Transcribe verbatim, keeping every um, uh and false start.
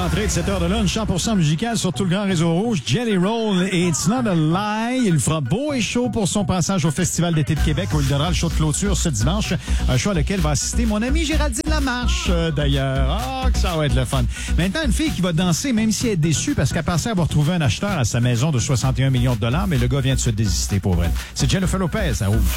L'entrée de cette heure de lunch, cent pour cent musical sur tout le grand réseau rouge. Jelly Roll et It's Not a Lie. Il fera beau et chaud pour son passage au Festival d'été de Québec où il donnera le show de clôture ce dimanche. Un show à lequel va assister mon ami Géraldine Lamarche, euh, d'ailleurs. Ah, oh, que ça va être le fun. Maintenant, une fille qui va danser, même si elle est déçue parce qu'elle pensait avoir trouvé un acheteur à sa maison de soixante et un millions de dollars, mais le gars vient de se désister pour elle. C'est Jennifer Lopez, à Rouge.